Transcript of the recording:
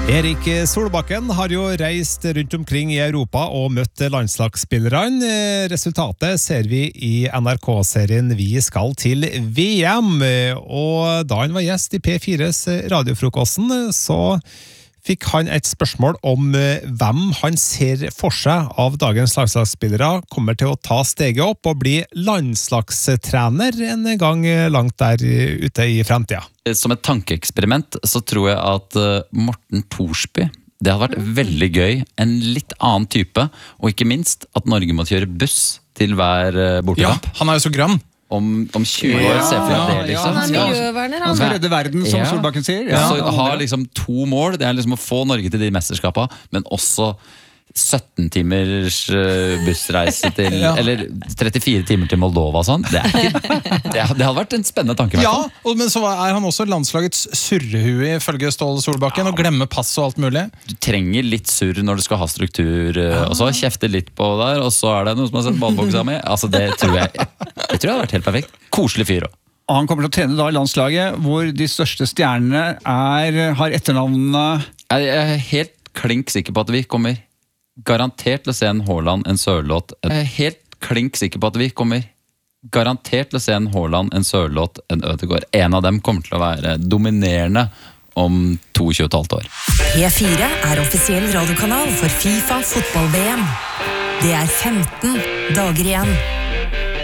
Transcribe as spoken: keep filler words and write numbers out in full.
Erik Solbakken har jo reist rundt omkring i Europa og møtt landslagsspillerne. Resultatet ser vi i N R K-serien Vi skal til V M. Og da han var gjest i P fires radiofrokosten, så fikk han et spørsmål om hvem han ser for seg av dagens landslagsspillere kommer til å ta steget opp og bli landslagstrener en gang langt der ute i fremtiden. Som et tankeeksperiment så tror jeg at Morten Thorsby, det hadde vært veldig gøy, en litt annen type, og ikke minst at Norge må kjøre buss til hver bortekamp. Ja, han er jo så grann. Om, om tjue år, se for deg det, liksom. Han er miljøverner, han skal redde verden, som Ja. Solbakken sier. Ja, så ha liksom to mål, det er liksom å få Norge til de mesterskapene, men også sytten timers bussreise til, Ja. eller trettifire timer til Moldova og sånn. Det, er ikke, det, det hadde vært en spennende tanke. Ja, og, men så er han også landslagets surrehue ifølge Ståle Solbakken, og glemmer pass og alt mulig. Du trenger litt surr når du skal ha struktur, og så kjefte litt på der, og så er det noen som har sett ballboksa mi. Altså, det tror jeg, det tror jeg hadde vært helt perfekt. Koselig fyr også. Og han kommer til å trene da i landslaget, hvor de største stjernene er, har etternavnene. Jeg er helt klink sikker på at vi kommer garantert til å se en Haaland, en Sørloth. Jeg er helt klink sikker på at vi kommer garantert til å se en Haaland, en Sørloth, en Ødegaard. En av dem kommer til å være dominerende om tjueto og et halvt år. P fire er offisiell radiokanal for FIFA fotball-V M. Det er femten dager igjen.